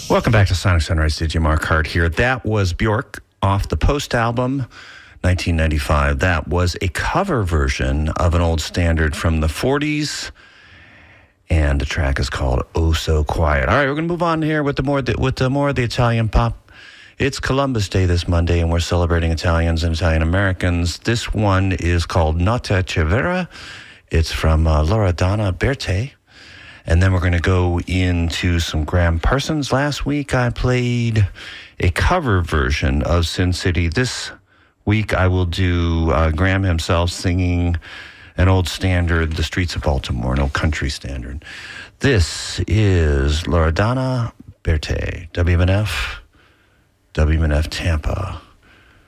Welcome back to Sonic Sunrise. DJ Mark Hart here. That was Bjork off the Post album, 1995. That was a cover version of an old standard from the 40s, and the track is called Oh So Quiet. All right, we're going to move on here with more of the Italian pop. It's Columbus Day this Monday, and we're celebrating Italians and Italian Americans. This one is called Notte Severa. It's from Loredana Berti. And then we're going to go into some Graham Parsons. Last week, I played a cover version of Sin City. This week, I will do Graham himself singing an old standard, The Streets of Baltimore, an old country standard. This is Loredana Berti, WMNF Tampa.